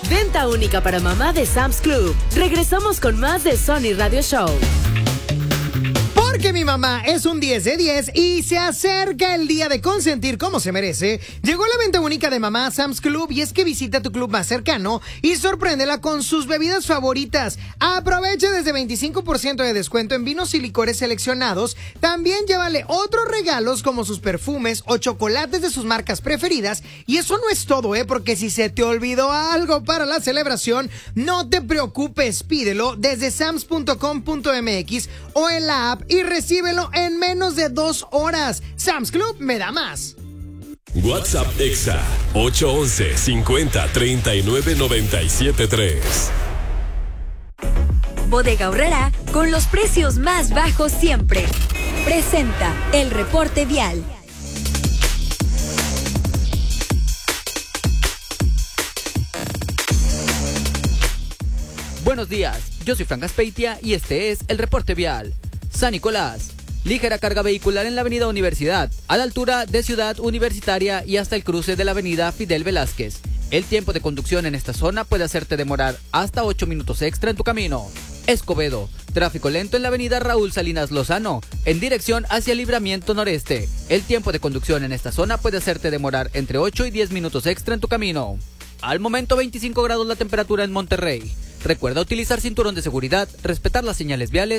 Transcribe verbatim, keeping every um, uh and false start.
Venta única para mamá de Sam's Club. Regresamos con más de Sony Radio Show. Porque mi mamá es un diez de diez y se acerca el día de consentir como se merece, llegó la venta única de mamá a Sam's Club y es que visita tu club más cercano y sorpréndela con sus bebidas favoritas. Aprovecha desde veinticinco por ciento de descuento en vinos y licores seleccionados. También llévale otros regalos como sus perfumes o chocolates de sus marcas preferidas. Y eso no es todo, ¿eh? Porque si se te olvidó algo para la celebración, no te preocupes, pídelo desde sams punto com punto m x o en la app y recíbelo en menos de dos horas. Sam's Club me da más. WhatsApp Exa ocho once, cincuenta, treinta y nueve, noventa y siete tres. Bodega Aurrera, con los precios más bajos siempre. Presenta el reporte vial. Buenos días, yo soy Frank Aspeitia y este es el reporte vial. San Nicolás, ligera carga vehicular en la avenida Universidad, a la altura de Ciudad Universitaria y hasta el cruce de la avenida Fidel Velázquez. El tiempo de conducción en esta zona puede hacerte demorar hasta ocho minutos extra en tu camino. Escobedo, tráfico lento en la avenida Raúl Salinas Lozano, en dirección hacia el Libramiento Noreste. El tiempo de conducción en esta zona puede hacerte demorar entre ocho y diez minutos extra en tu camino. Al momento veinticinco grados la temperatura en Monterrey. Recuerda utilizar cinturón de seguridad, respetar las señales viales